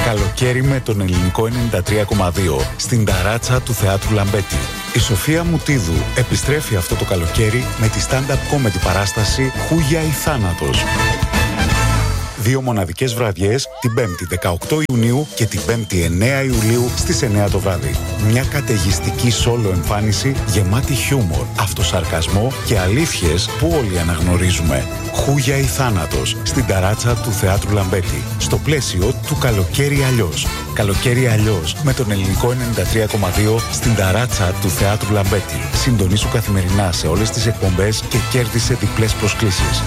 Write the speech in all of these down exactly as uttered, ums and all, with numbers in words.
Καλοκαίρι με τον Ελληνικό ενενήντα τρία κόμμα δύο στην ταράτσα του Θεάτρου Λαμπέτη. Η Σοφία Μουτίδου επιστρέφει αυτό το καλοκαίρι με τη stand-up comedy παράσταση «Χούγια ή θάνατος». Δύο μοναδικές βραδιές, την Πέμπτη δεκαοκτώ Ιουνίου και την Πέμπτη εννέα Ιουλίου στις εννέα το βράδυ. Μια καταιγιστική solo εμφάνιση γεμάτη χιούμορ, αυτοσαρκασμό και αλήθειες που όλοι αναγνωρίζουμε. Χούγια ή θάνατος στην ταράτσα του Θεάτρου Λαμπέτη, στο πλαίσιο του Καλοκαίρι Αλλιώς. Καλοκαίρι Αλλιώς με τον Ελληνικό ενενήντα τρία κόμμα δύο στην ταράτσα του Θεάτρου Λαμπέτη. Συντονίσου καθημερινά σε όλες τις εκπομπές και κέρδισε διπλές προσκλήσεις.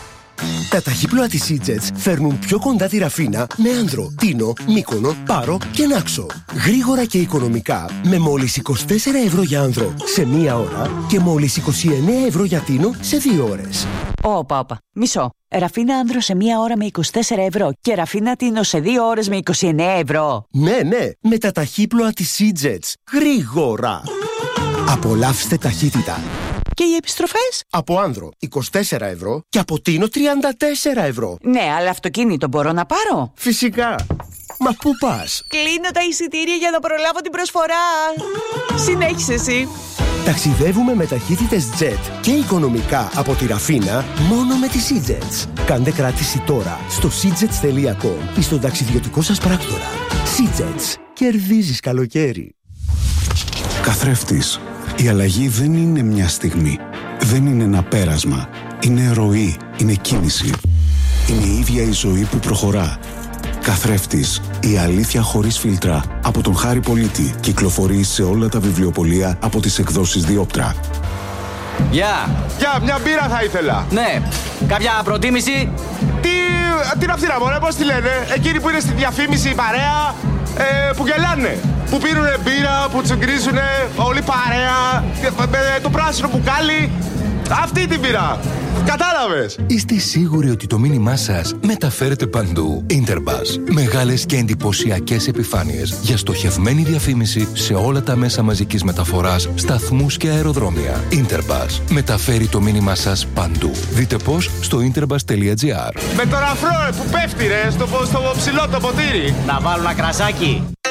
Τα ταχύπλοα της Σίτζετς φέρνουν πιο κοντά τη Ραφίνα με Άνδρο, Τίνο, Μύκονο, Πάρο και Νάξο. Γρήγορα και οικονομικά με μόλις είκοσι τέσσερα ευρώ για Άνδρο σε μία ώρα και μόλις είκοσι εννέα ευρώ για Τίνο σε δύο ώρες. Όπα, όπα. Μισό. Ραφίνα Άνδρο σε μία ώρα με είκοσι τέσσερα ευρώ και Ραφίνα Τίνο σε δύο ώρες με είκοσι εννέα ευρώ. Ναι, ναι, με τα ταχύπλοα της Σίτζετς. Γρήγορα. Απολαύστε ταχύτητα. Και οι επιστροφές? Από Άνδρο είκοσι τέσσερα ευρώ και από Τίνο τριάντα τέσσερα ευρώ. Ναι, αλλά αυτοκίνητο μπορώ να πάρω? Φυσικά. Μα πού πας? Κλείνω τα εισιτήρια για να προλάβω την προσφορά. Συνέχισε εσύ. Ταξιδεύουμε με ταχύτητες τζετ και οικονομικά από τη Ραφίνα μόνο με τη Σίτζετς. Κάντε κράτηση τώρα στο σίτζετς τελεία κομ ή στον ταξιδιωτικό σας πράκτορα. Σίτζετς. Κερδίζεις καλοκαίρι. Καθρέφτης. Η αλλαγή δεν είναι μια στιγμή. Δεν είναι ένα πέρασμα. Είναι ροή. Είναι κίνηση. Είναι η ίδια η ζωή που προχωρά. Καθρέφτης. Η αλήθεια χωρίς φίλτρα. Από τον Χάρη Πολίτη. Κυκλοφορεί σε όλα τα βιβλιοπωλεία από τις εκδόσεις Διόπτρα. Γεια! Yeah. Γεια, yeah, μια μπύρα θα ήθελα. Ναι. Κάποια προτίμηση? Τι... Τι να φτύρα, μωρέ, πώς τη λένε? Εκείνοι που είναι στη διαφήμιση η παρέα, ε, που γελάνε. Που πίνουνε μπύρα, που τσουγκρίζουνε, όλη παρέα, με το πράσινο μπουκάλι. Αυτή την πήρα. Κατάλαβες? Είστε σίγουροι ότι το μήνυμά σας μεταφέρεται παντού? Interbus. Μεγάλες και εντυπωσιακές επιφάνειες για στοχευμένη διαφήμιση σε όλα τα μέσα μαζικής μεταφοράς, σταθμούς και αεροδρόμια. Interbus. Μεταφέρει το μήνυμά σας παντού. Δείτε πώς στο interbus τελεία gr. Με τον αφρό που πέφτει ρε, στο, στο ψηλό το ποτήρι. Να βάλω ένα κρασάκι.